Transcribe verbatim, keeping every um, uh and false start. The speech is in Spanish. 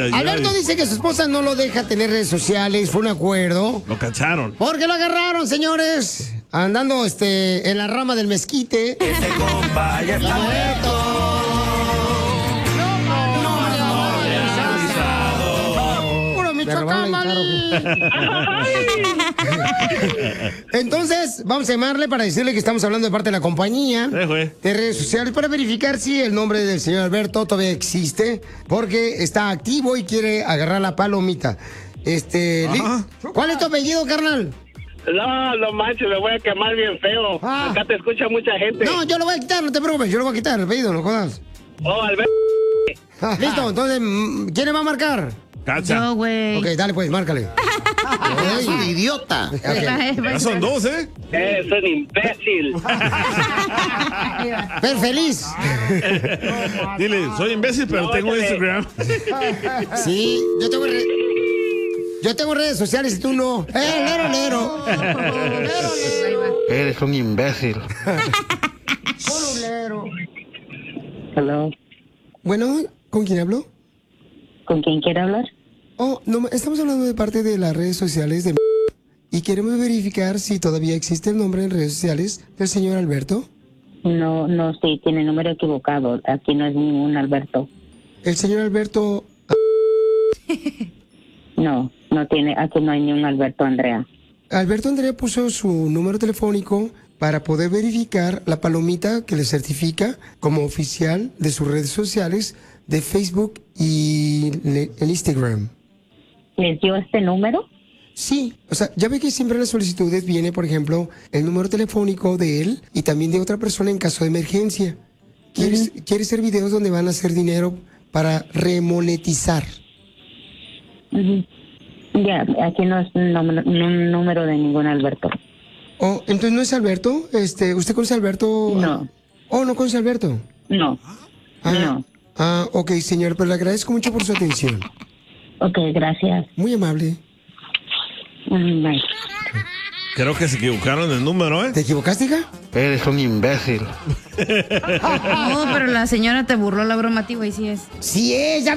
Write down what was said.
ay, Alberto ay. dice que su esposa no lo deja tener redes sociales, fue un acuerdo. Lo cacharon. Porque lo agarraron, señores, andando este, en la rama del mezquite. Este compa ya está muerto. Puro Michoacán, mami. Entonces, vamos a llamarle para decirle que estamos hablando de parte de la compañía Eh, güey. de redes sociales para verificar si el nombre del señor Alberto todavía existe, porque está activo y quiere agarrar la palomita. Este, Li- Ajá. ¿cuál es tu apellido, carnal? No, no manches, me voy a quemar bien feo. Ah. Acá te escucha mucha gente. No, yo lo voy a quitar, no te preocupes, yo lo voy a quitar el apellido, no jodas. Oh, Alberto. Listo, entonces, mm, ¿quién va a marcar? Cacha. Yo, güey. Ok, dale pues, márcale. Es un idiota. Ok. Ya son dos, ¿eh? Eres un imbécil. Pero feliz. Dile, soy imbécil, pero No, tengo échale. Instagram. Sí, yo tengo, re- yo tengo redes sociales y tú no. ¡Eh, lero, lero! Eres un imbécil. Hello. Bueno, ¿con quién hablo? ¿Con quién quiere hablar? Oh, no, estamos hablando de parte de las redes sociales de... Y queremos verificar si todavía existe el nombre en redes sociales del señor Alberto. No, no, sí, tiene número equivocado. Aquí no es ningún Alberto. El señor Alberto... No, no tiene, aquí no hay ni un Alberto Andrea. Alberto Andrea puso su número telefónico para poder verificar la palomita que le certifica como oficial de sus redes sociales de Facebook y le- el Instagram. ¿Les dio este número? Sí, o sea, ya ve que siempre en las solicitudes viene, por ejemplo, el número telefónico de él y también de otra persona en caso de emergencia. ¿Quieres, ¿quieres hacer videos donde van a hacer dinero para remonetizar? Ujú. Ya, aquí no es un número, un número de ningún Alberto. Oh, entonces no es Alberto. Este, ¿usted conoce a Alberto? No. Oh, no conoce a Alberto. No, Ah, no. Ah, ok, señor, pero le agradezco mucho por su atención. Ok, gracias. Muy amable. Mm, bye. Creo que se equivocaron el número, ¿eh? ¿Te equivocaste, hija? Eres un imbécil. No, pero la señora te burló la broma a ti, güey, sí es. Sí es, ya